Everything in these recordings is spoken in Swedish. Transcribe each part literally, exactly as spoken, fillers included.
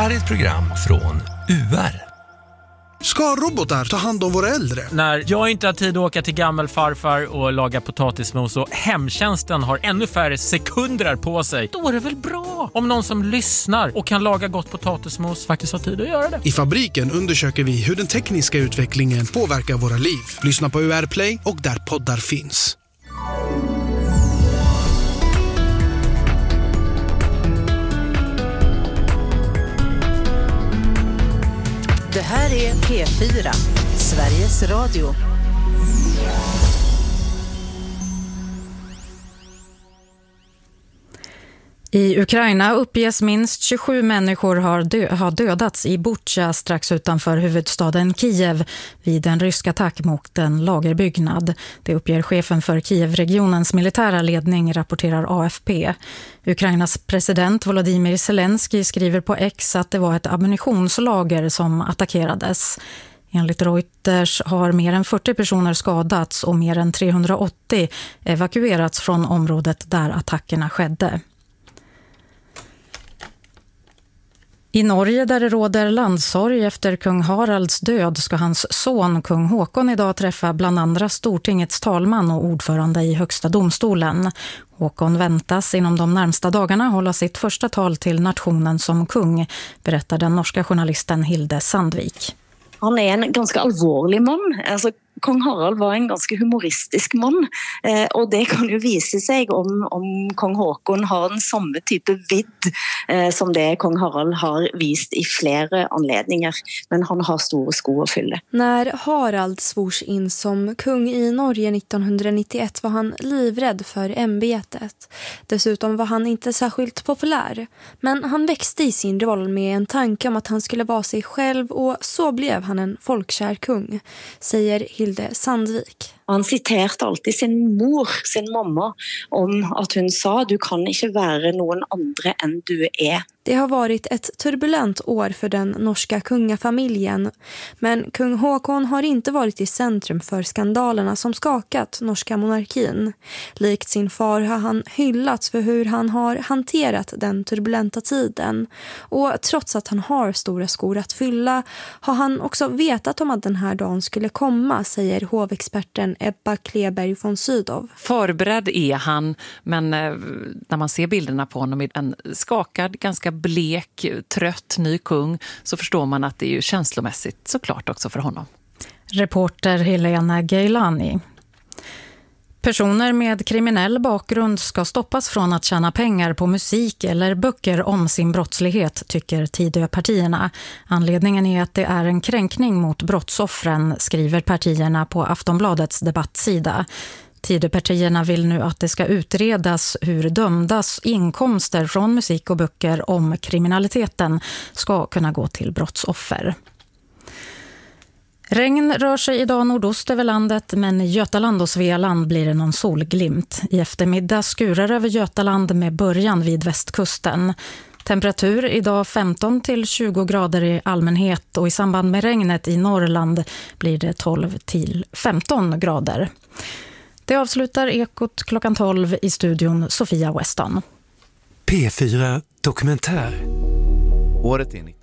här är ett program från U R. Ska robotar ta hand om våra äldre? När jag inte har tid att åka till gammelfarfar och laga potatismos och hemtjänsten har ännu färre sekunder på sig, då är det väl bra om någon som lyssnar och kan laga gott potatismos faktiskt har tid att göra det. I Fabriken undersöker vi hur den tekniska utvecklingen påverkar våra liv. Lyssna på U R Play och där poddar finns. Det här är P fyra, Sveriges Radio. I Ukraina uppges minst tjugosju människor har, dö- har dödats i Bucha strax utanför huvudstaden Kiev vid en rysk attack mot en lagerbyggnad. Det uppger chefen för Kiev-regionens militära ledning, rapporterar A F P. Ukrainas president Volodymyr Zelensky skriver på X att det var ett ammunitionslager som attackerades. Enligt Reuters har mer än fyrtio personer skadats och mer än trehundraåttio evakuerats från området där attackerna skedde. I Norge, där det råder landsorg efter kung Haralds död, ska hans son kung Håkon idag träffa bland andra Stortingets talman och ordförande i högsta domstolen. Håkon väntas inom de närmsta dagarna hålla sitt första tal till nationen som kung, berättar den norska journalisten Hilde Sandvik. Han är en ganska allvarlig man. Alltså, kung Harald var en ganska humoristisk man. Eh, och det kan ju visa sig om, om kung Håkon har den samma typ av vidd eh, som det kung Harald har visat i flera anledningar. Men han har stora skor att fylla. När Harald svors in som kung i Norge nittonhundranittioett var han livrädd för ämbetet. Dessutom var han inte särskilt populär. Men han växte i sin roll med en tanke om att han skulle vara sig själv, och så blev han en folkkär kung, säger Hilde Sandvik. Han citerade alltid sin mor, sin mamma, om att hon sa du kan inte vara någon andra än du är. Det har varit ett turbulent år för den norska kungafamiljen, men kung Håkon har inte varit i centrum för skandalerna som skakat norska monarkin. Likt sin far har han hyllats för hur han har hanterat den turbulenta tiden, och trots att han har stora skor att fylla har han också vetat om att den här dagen skulle komma, säger hovexperten Ebba Kleberg von Sydow. Förberedd är han, men eh, när man ser bilderna på honom i en skakad, ganska blek, trött ny kung, så förstår man att det är ju känslomässigt såklart också för honom. Reporter Helena Geilani. Personer med kriminell bakgrund ska stoppas från att tjäna pengar på musik eller böcker om sin brottslighet, tycker Tidöpartierna. Anledningen är att det är en kränkning mot brottsoffren, skriver partierna på Aftonbladets debattsida. Tidöpartierna vill nu att det ska utredas hur dömdas inkomster från musik och böcker om kriminaliteten ska kunna gå till brottsoffer. Regn rör sig idag nordost över landet, men i Götaland och Svealand blir det någon solglimt. I eftermiddag skurar över Götaland med början vid västkusten. Temperatur idag femton till tjugo grader i allmänhet, och i samband med regnet i Norrland blir det tolv till femton grader. Det avslutar Ekot klockan tolv, i studion Sofia Weston. P fyra Dokumentär. Året är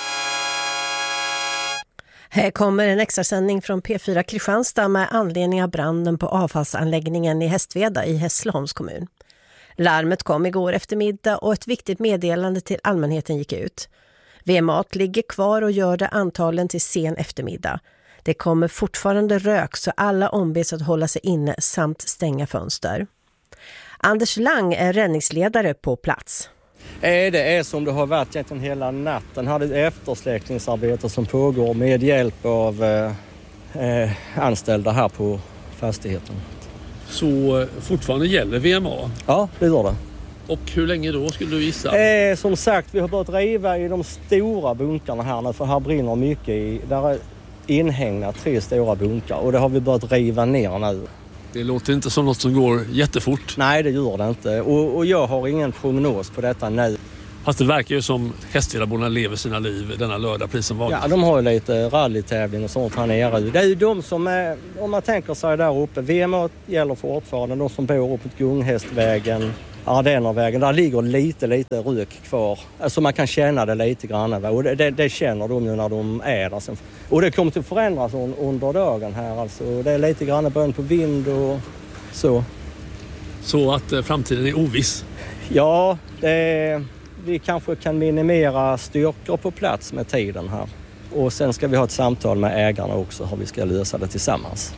Här kommer en extra sändning från P fyra Kristianstad med anledning av branden på avfallsanläggningen i Hästveda i Hässleholms kommun. Larmet kom igår eftermiddag och ett viktigt meddelande till allmänheten gick ut. V M-mat ligger kvar och gör det antalen till sen eftermiddag. Det kommer fortfarande rök, så alla ombeds att hålla sig inne samt stänga fönster. Anders Lang är räddningsledare på plats. Det är som det har varit egentligen hela natten. Här är det eftersläckningsarbete som pågår med hjälp av eh, anställda här på fastigheten. Så fortfarande gäller V M A? Ja, det gör det. Och hur länge då skulle du gissa? Eh, som sagt, vi har börjat riva i de stora bunkarna här nu, för här brinner mycket. I, där är inhägnat tre stora bunkar, och det har vi börjat riva ner nu. Det låter inte som något som går jättefort. Nej, det gör det inte. Och, och jag har ingen prognos på detta nu. Fast det verkar ju som Hästvedaborna lever sina liv denna lördag, precis som vanligt. Ja, de har ju lite rallytävling och sånt här nere. Det är ju de som är, om man tänker sig där uppe, V M A gäller fortfarande. De som bor upp mot Gunghästvägen, Ardennervägen. Där ligger lite, lite rök kvar. Alltså man kan känna det lite grann. Va? Och det, det, det känner de ju när de är där. Sen. Och det kommer att förändras under dagen här. Alltså. Det är lite grann början på vind och så. Så att eh, framtiden är oviss? Ja, det, vi kanske kan minimera styrkor på plats med tiden här. Och sen ska vi ha ett samtal med ägarna också hur vi ska lösa det tillsammans.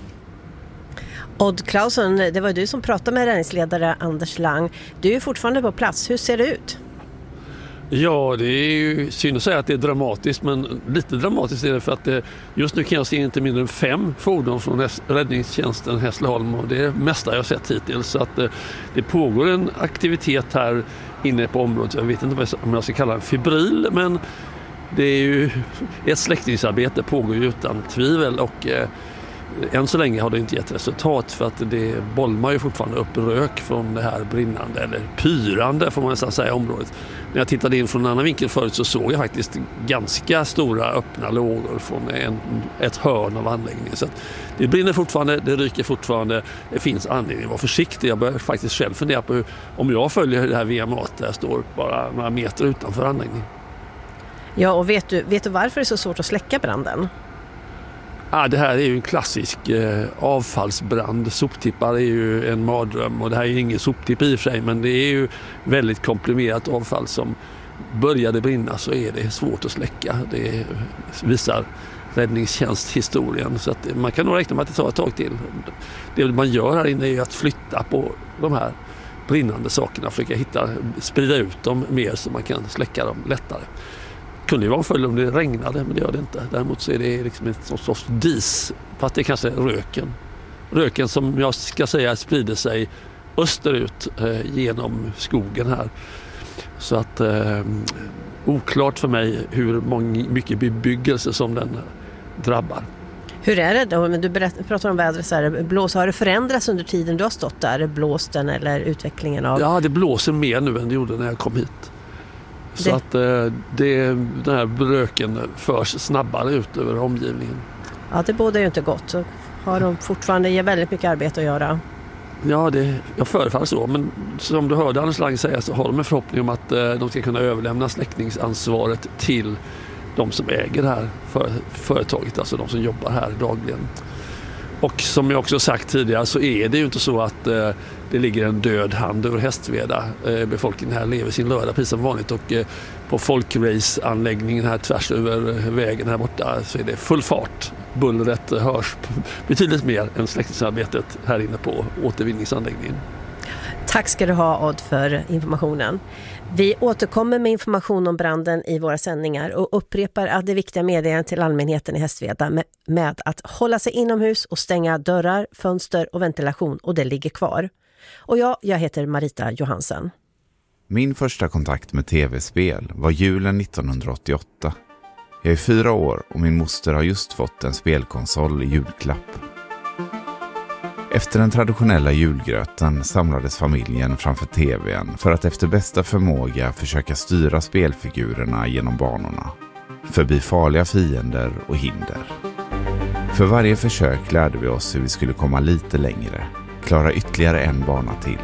Odd Claesson, det var du som pratade med räddningsledare Anders Lang. Du är fortfarande på plats. Hur ser det ut? Ja, det är ju synd att säga att det är dramatiskt, men lite dramatiskt är det för att det, just nu kan jag se inte mindre än fem fordon från räddningstjänsten Hässleholm och det är det mesta jag sett hittills. Så att det, det pågår en aktivitet här inne på området. Jag vet inte om jag ska kalla det febril, men det är ju ett släckningsarbete pågår ju utan tvivel och eh, än så länge har det inte gett resultat för att det bolmar ju fortfarande upp rök från det här brinnande eller pyrande får man nästan säga området. När jag tittade in från en annan vinkel förut så såg jag faktiskt ganska stora öppna lågor från en, ett hörn av anläggningen. Så att det brinner fortfarande, det ryker fortfarande, det finns anledning att vara försiktig. Jag börjar faktiskt själv fundera på hur, om jag följer det här V M A där jag står bara några meter utanför anläggningen. Ja, och vet du, vet du varför det är så svårt att släcka branden? Ja, det här är ju en klassisk eh, avfallsbrand. Soptippar är ju en mardröm och det här är ju ingen soptipp i och för sig, men det är ju väldigt komprimerat avfall som började brinna så är det svårt att släcka. Det visar räddningstjänsthistorien så att man kan nog räkna med att det tar ett tag till. Det man gör här inne är ju att flytta på de här brinnande sakerna, försöka hitta, sprida ut dem mer så man kan släcka dem lättare. Det kunde ju vara en följd om det regnade, men det gör det inte. Däremot så är det liksom en sorts dis, fast det är kanske röken. Röken som jag ska säga sprider sig österut eh, genom skogen här. Så att eh, oklart för mig hur många, mycket bebyggelse som den drabbar. Hur är det då? Men du berätt, pratar om vädret så här, blås, har det förändrats under tiden du har stått där? Blåst den eller utvecklingen av? Ja, det blåser mer nu än det gjorde när jag kom hit. Så det... att eh, det, den här röken förs snabbare ut över omgivningen. Ja, det båda är ju inte gott. Så har de fortfarande väldigt mycket arbete att göra. Ja, det, jag förefaller så. Men som du hörde Anders Lang säga så har de en förhoppning om att eh, de ska kunna överlämna släckningsansvaret till de som äger det här för, företaget, alltså de som jobbar här dagligen. Och som jag också sagt tidigare så är det ju inte så att eh, det ligger en död hand över Hästveda. Eh, befolkningen här lever sin lördag precis som vanligt och eh, på folkraceanläggningen här tvärs över vägen här borta så är det full fart. Bullret hörs betydligt mer än släckningsarbetet här inne på återvinningsanläggningen. Tack ska du ha Odd för informationen. Vi återkommer med information om branden i våra sändningar och upprepar att det viktiga meddelandet till allmänheten i Hästveda med, med att hålla sig inomhus och stänga dörrar, fönster och ventilation och det ligger kvar. Och jag, jag heter Marita Johansen. Min första kontakt med tv-spel var julen nittonhundraåttioåtta. Jag är fyra år och min moster har just fått en spelkonsol i julklapp. Efter den traditionella julgröten samlades familjen framför tvn för att efter bästa förmåga försöka styra spelfigurerna genom banorna, förbi farliga fiender och hinder. För varje försök lärde vi oss hur vi skulle komma lite längre, klara ytterligare en bana till.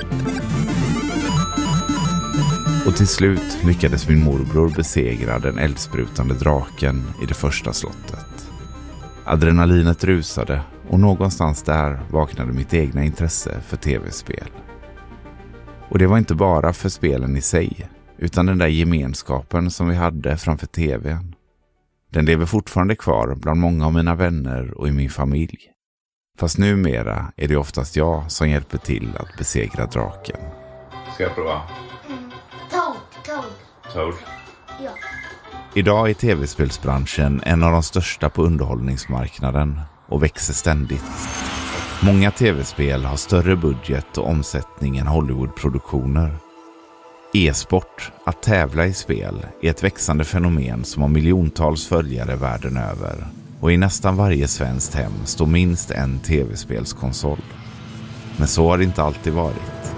Och till slut lyckades min morbror besegra den eldsprutande draken i det första slottet. Adrenalinet rusade och någonstans där vaknade mitt egna intresse för tv-spel. Och det var inte bara för spelen i sig, utan den där gemenskapen som vi hade framför tvn. Den lever fortfarande kvar bland många av mina vänner och i min familj. Fast numera är det oftast jag som hjälper till att besegra draken. Ska jag prova? Mm. Toad, Toad. Toad? Ja. Idag är tv-spelsbranschen en av de största på underhållningsmarknaden och växer ständigt. Många tv-spel har större budget och omsättning än Hollywoodproduktioner. E-sport, att tävla i spel, är ett växande fenomen som har miljontals följare världen över. Och i nästan varje svenskt hem står minst en tv-spelskonsol. Men så har det inte alltid varit.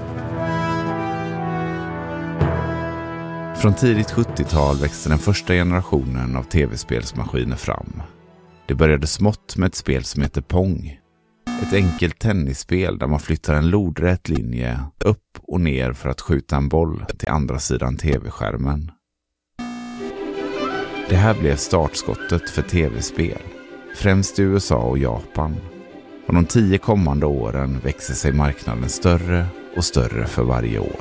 Från tidigt sjuttiotal växte den första generationen av tv-spelsmaskiner fram. Det började smått med ett spel som heter Pong. Ett enkelt tennisspel där man flyttar en lodrät linje upp och ner för att skjuta en boll till andra sidan tv-skärmen. Det här blev startskottet för tv-spel, främst i U S A och Japan. Och de tio kommande åren växer sig marknaden större och större för varje år.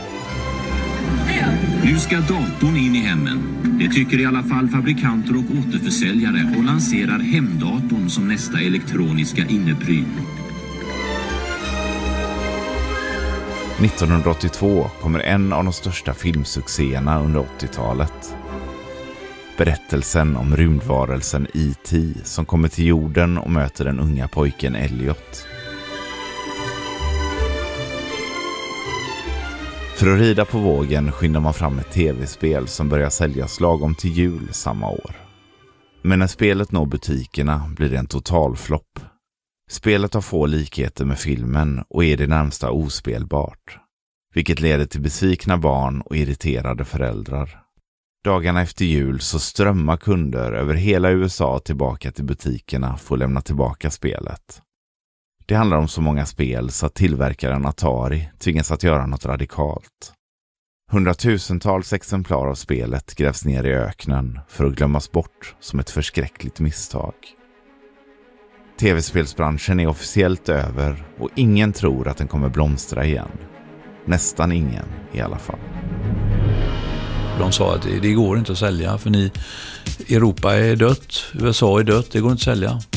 Nu ska datorn in i hemmen. Det tycker i alla fall fabrikanter och återförsäljare och lanserar hemdatorn som nästa elektroniska innepryl. nittonhundraåttiotvå kommer en av de största filmsuccéerna under åttiotalet. Berättelsen om rymdvarelsen E T som kommer till jorden och möter den unga pojken Elliot. För att rida på vågen skyndar man fram ett tv-spel som börjar säljas lagom till jul samma år. Men när spelet når butikerna blir det en totalflopp. Spelet har få likheter med filmen och är det närmsta ospelbart, vilket leder till besvikna barn och irriterade föräldrar. Dagarna efter jul så strömmar kunder över hela U S A tillbaka till butikerna för att lämna tillbaka spelet. Det handlar om så många spel så att tillverkaren Atari tvingas att göra något radikalt. Hundratusentals exemplar av spelet grävs ner i öknen för att glömmas bort som ett förskräckligt misstag. Tv-spelsbranschen är officiellt över och ingen tror att den kommer blomstra igen. Nästan ingen i alla fall. De sa att det går inte att sälja för ni, Europa är dött, U S A är dött, det går inte att sälja.